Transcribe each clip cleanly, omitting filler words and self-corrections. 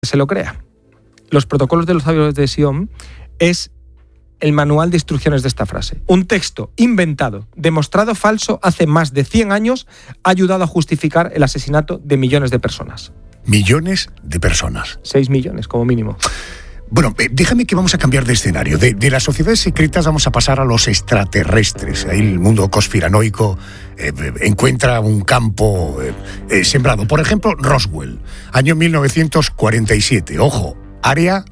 se lo crea. Los protocolos de los sabios de Sion es el manual de instrucciones de esta frase. Un texto inventado, demostrado falso hace más de 100 años, ha ayudado a justificar el asesinato de millones de personas. Millones de personas. 6 millones, como mínimo. Bueno, déjame que vamos a cambiar de escenario. De las sociedades secretas vamos a pasar a los extraterrestres. Ahí el mundo conspiranoico encuentra un campo sembrado. Por ejemplo, Roswell, año 1947. Ojo, área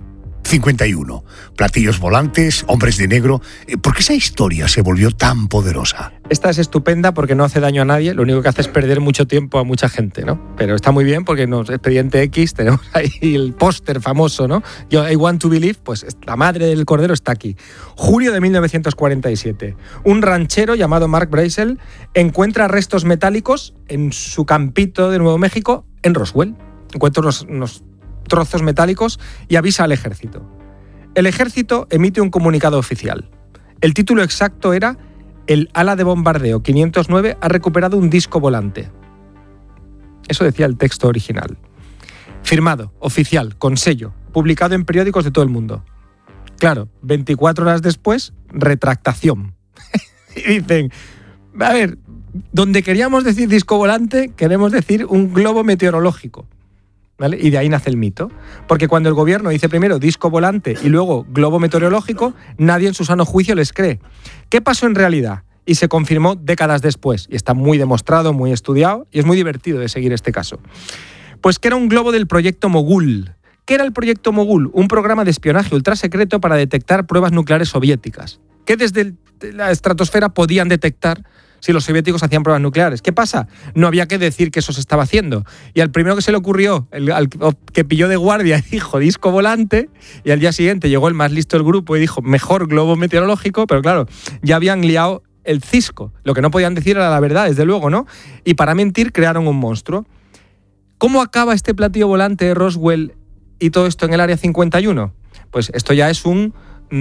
51. Platillos volantes, hombres de negro. ¿Por qué esa historia se volvió tan poderosa? Esta es estupenda porque no hace daño a nadie, lo único que hace es perder mucho tiempo a mucha gente, ¿no? Pero está muy bien porque en Expediente X tenemos ahí el póster famoso, ¿no? I Want to Believe, pues la madre del cordero está aquí. Julio de 1947. Un ranchero llamado Mark Brazel encuentra restos metálicos en su campito de Nuevo México, en Roswell. Encuentra unos trozos metálicos y avisa al ejército. El ejército emite un comunicado oficial. El título exacto era: el ala de bombardeo 509 ha recuperado un disco volante. Eso decía el texto original. Firmado, oficial, con sello, publicado en periódicos de todo el mundo. Claro, 24 horas después, retractación. Y dicen, a ver, donde queríamos decir disco volante, queremos decir un globo meteorológico. ¿Vale? Y de ahí nace el mito. Porque cuando el gobierno dice primero disco volante y luego globo meteorológico, nadie en su sano juicio les cree. ¿Qué pasó en realidad? Y se confirmó décadas después. Y está muy demostrado, muy estudiado, y es muy divertido de seguir este caso. Pues que era un globo del proyecto Mogul. ¿Qué era el proyecto Mogul? Un programa de espionaje ultrasecreto para detectar pruebas nucleares soviéticas, que desde la estratosfera podían detectar si los soviéticos hacían pruebas nucleares. ¿Qué pasa? No había que decir que eso se estaba haciendo. Y al primero que se le ocurrió, al que pilló de guardia, dijo disco volante, y al día siguiente llegó el más listo del grupo y dijo mejor globo meteorológico, pero claro, ya habían liado el cisco. Lo que no podían decir era la verdad, desde luego, ¿no? Y para mentir crearon un monstruo. ¿Cómo acaba este platillo volante de Roswell y todo esto en el Área 51? Pues esto ya es un...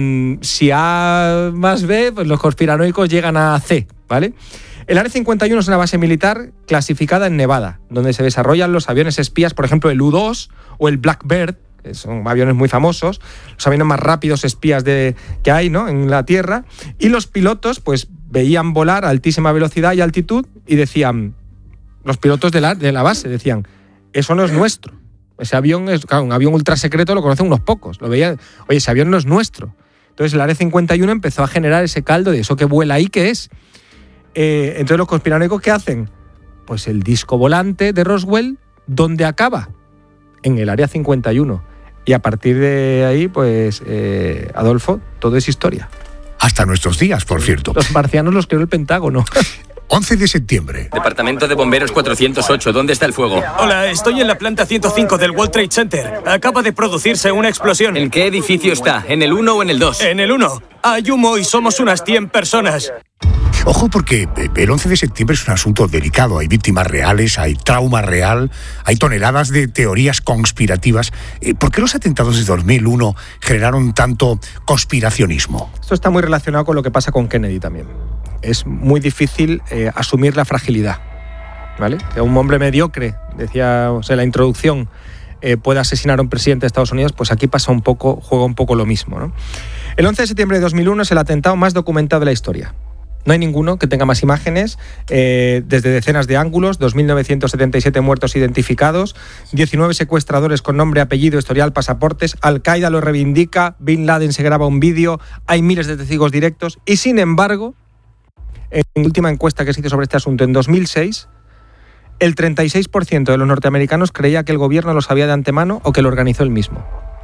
si A más B, pues los conspiranoicos llegan a C, ¿vale? El Área 51 es una base militar clasificada en Nevada, donde se desarrollan los aviones espías, por ejemplo, el U-2 o el Blackbird, que son aviones muy famosos, los aviones más rápidos espías que hay, ¿no?, en la Tierra, y los pilotos pues veían volar a altísima velocidad y altitud y decían, los pilotos de la base decían, eso no es nuestro. Ese avión es, claro, un avión ultrasecreto lo conocen unos pocos. Lo veían, oye, ese avión no es nuestro. Entonces el Área 51 empezó a generar ese caldo de eso que vuela ahí, ¿qué es? Entonces los conspiranoicos, ¿qué hacen? Pues el disco volante de Roswell, ¿dónde acaba? En el Área 51. Y a partir de ahí, pues, Adolfo, todo es historia. Hasta nuestros días, por cierto. Los marcianos los creó el Pentágono. 11 de septiembre. Departamento de Bomberos 408, ¿dónde está el fuego? Hola, estoy en la planta 105 del World Trade Center. Acaba de producirse una explosión. ¿En qué edificio está? ¿En el 1 o en el 2? En el 1. Hay humo y somos unas 100 personas. Ojo, porque el 11 de septiembre es un asunto delicado. Hay víctimas reales, hay trauma real, hay toneladas de teorías conspirativas. ¿Por qué los atentados de 2001 generaron tanto conspiracionismo? Esto está muy relacionado con lo que pasa con Kennedy también. Es muy difícil asumir la fragilidad, ¿vale? Que un hombre mediocre, decía en la introducción, puede asesinar a un presidente de Estados Unidos, pues aquí pasa un poco, juega un poco lo mismo, ¿no? El 11 de septiembre de 2001 es el atentado más documentado de la historia. No hay ninguno que tenga más imágenes, desde decenas de ángulos, 2.977 muertos identificados, 19 secuestradores con nombre, apellido, historial, pasaportes, Al-Qaeda lo reivindica, Bin Laden se graba un vídeo, hay miles de testigos directos y, sin embargo, en la última encuesta que se hizo sobre este asunto en 2006, el 36% de los norteamericanos creía que el gobierno lo sabía de antemano o que lo organizó él mismo.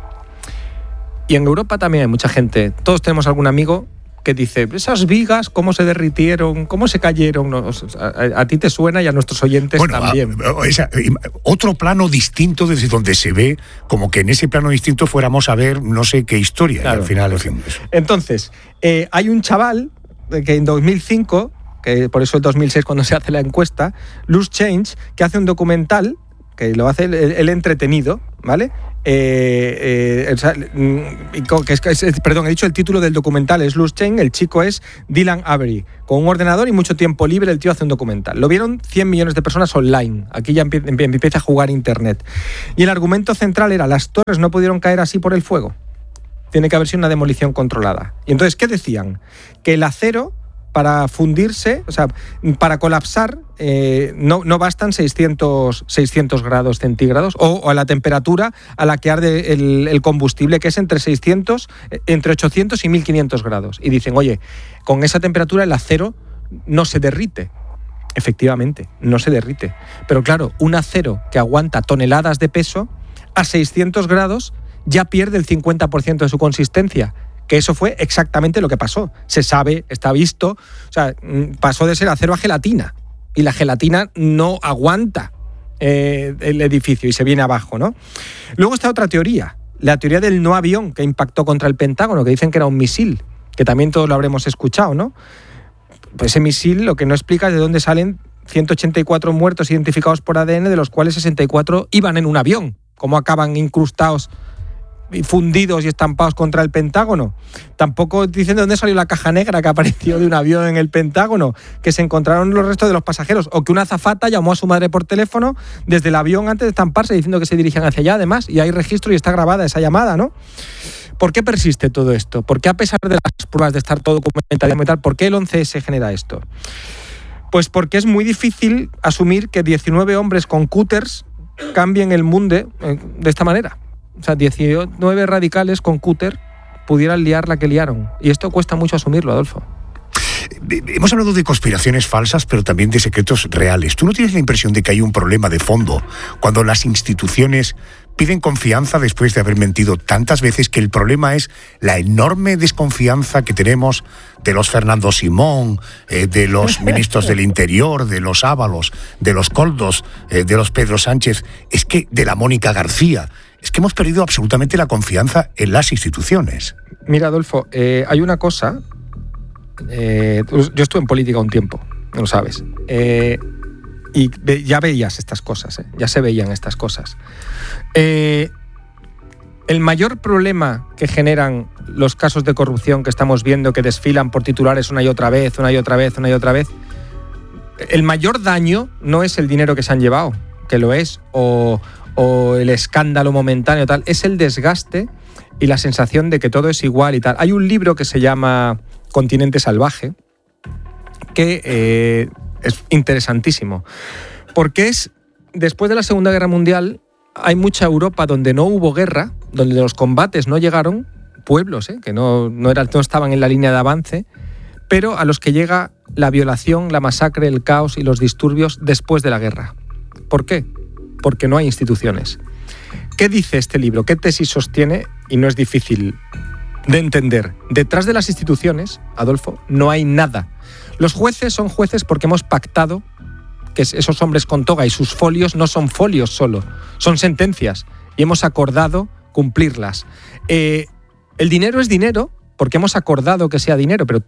Y en Europa también hay mucha gente, todos tenemos algún amigo que dice, esas vigas, ¿cómo se derritieron? ¿Cómo se cayeron? No, a ti te suena y a nuestros oyentes también. Otro plano distinto desde donde se ve, como que en ese plano distinto fuéramos a ver no sé qué historia. Claro. Y al final, entonces, hay un chaval que en 2005, que por eso el 2006 cuando se hace la encuesta, Loose Change, que hace un documental, que lo hace el entretenido, ¿vale? Perdón, he dicho el título del documental, es Loose Chain, el chico es Dylan Avery. Con un ordenador y mucho tiempo libre, el tío hace un documental. Lo vieron 100 millones de personas online. Aquí ya empieza a jugar Internet. Y el argumento central era: las torres no pudieron caer así por el fuego. Tiene que haber sido una demolición controlada. Y entonces, ¿qué decían? Que el acero, para fundirse, o sea, para colapsar, no bastan 600 grados centígrados o a la temperatura a la que arde el combustible, que es entre 800 y 1500 grados. Y dicen, oye, con esa temperatura el acero no se derrite. Efectivamente, no se derrite. Pero claro, un acero que aguanta toneladas de peso, a 600 grados ya pierde el 50% de su consistencia. Que eso fue exactamente lo que pasó. Se sabe, está visto. O sea, pasó de ser acero a gelatina. Y la gelatina no aguanta el edificio y se viene abajo, ¿no? Luego está otra teoría. La teoría del no avión que impactó contra el Pentágono, que dicen que era un misil, que también todos lo habremos escuchado, ¿no? Pues ese misil lo que no explica es de dónde salen 184 muertos identificados por ADN, de los cuales 64 iban en un avión. ¿Cómo acaban incrustados y fundidos y estampados contra el Pentágono? Tampoco dicen de dónde salió la caja negra que apareció de un avión en el Pentágono, que se encontraron los restos de los pasajeros, o que una azafata llamó a su madre por teléfono desde el avión antes de estamparse diciendo que se dirigían hacia allá, además, y hay registro y está grabada esa llamada, ¿no? ¿Por qué persiste todo esto? ¿Por qué, a pesar de las pruebas de estar todo documentado y tal, por qué el 11S genera esto? Pues porque es muy difícil asumir que 19 hombres con cúters cambien el mundo de esta manera. O sea, 19 radicales con cúter pudieran liar la que liaron. Y esto cuesta mucho asumirlo, Adolfo. Hemos hablado de conspiraciones falsas, pero también de secretos reales. ¿Tú no tienes la impresión de que hay un problema de fondo cuando las instituciones piden confianza después de haber mentido tantas veces, que el problema es la enorme desconfianza que tenemos de los Fernando Simón, de los ministros del Interior, de los Ábalos, de los Koldos, de los Pedro Sánchez, es que de la Mónica García? Es que hemos perdido absolutamente la confianza en las instituciones. Mira, Adolfo, hay una cosa. Yo estuve en política un tiempo, no lo sabes. Y ya veías estas cosas, ya se veían estas cosas. El mayor problema que generan los casos de corrupción que estamos viendo, que desfilan por titulares una y otra vez, el mayor daño no es el dinero que se han llevado, que lo es, o el escándalo momentáneo, tal, es el desgaste y la sensación de que todo es igual y tal. Hay un libro que se llama Continente Salvaje, que es interesantísimo, porque es, después de la Segunda Guerra Mundial, hay mucha Europa donde no hubo guerra, donde los combates no llegaron, pueblos que no estaban en la línea de avance, pero a los que llega la violación, la masacre, el caos y los disturbios después de la guerra. ¿Por qué? Porque no hay instituciones. ¿Qué dice este libro? ¿Qué tesis sostiene? Y no es difícil de entender. Detrás de las instituciones, Adolfo, no hay nada. Los jueces son jueces porque hemos pactado que esos hombres con toga y sus folios no son folios solo, son sentencias, y hemos acordado cumplirlas. El dinero es dinero porque hemos acordado que sea dinero, pero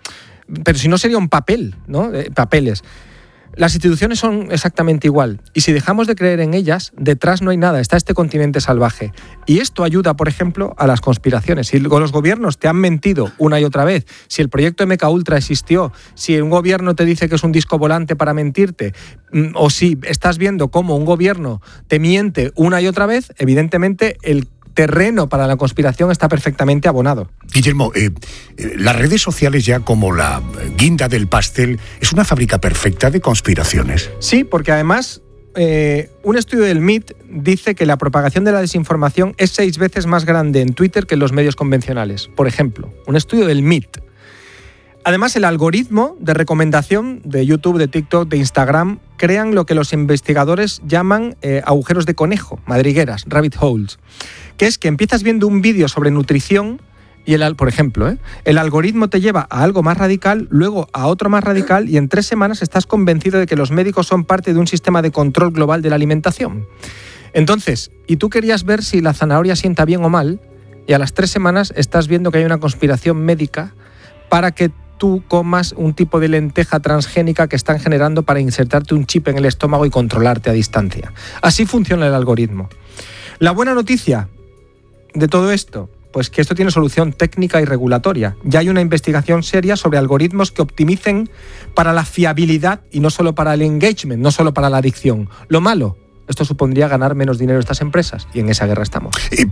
si no sería un papel, ¿no? Papeles. Las instituciones son exactamente igual, y si dejamos de creer en ellas, detrás no hay nada, está este continente salvaje. Y esto ayuda, por ejemplo, a las conspiraciones. Si los gobiernos te han mentido una y otra vez, si el proyecto MKUltra existió, si un gobierno te dice que es un disco volante para mentirte, o si estás viendo cómo un gobierno te miente una y otra vez, evidentemente el terreno para la conspiración está perfectamente abonado. Guillermo, las redes sociales, ya como la guinda del pastel, es una fábrica perfecta de conspiraciones. Sí, porque además un estudio del MIT dice que la propagación de la desinformación es 6 veces más grande en Twitter que en los medios convencionales. Por ejemplo, un estudio del MIT. Además, el algoritmo de recomendación de YouTube, de TikTok, de Instagram, crean lo que los investigadores llaman agujeros de conejo, madrigueras, rabbit holes, que es que empiezas viendo un vídeo sobre nutrición y, por ejemplo, el algoritmo te lleva a algo más radical, luego a otro más radical, y en 3 semanas estás convencido de que los médicos son parte de un sistema de control global de la alimentación. Entonces, y tú querías ver si la zanahoria sienta bien o mal, y a las 3 semanas estás viendo que hay una conspiración médica para que tú comas un tipo de lenteja transgénica que están generando para insertarte un chip en el estómago y controlarte a distancia. Así funciona el algoritmo. La buena noticia de todo esto, pues que esto tiene solución técnica y regulatoria. Ya hay una investigación seria sobre algoritmos que optimicen para la fiabilidad y no solo para el engagement, no solo para la adicción. Lo malo, esto supondría ganar menos dinero a estas empresas y en esa guerra estamos.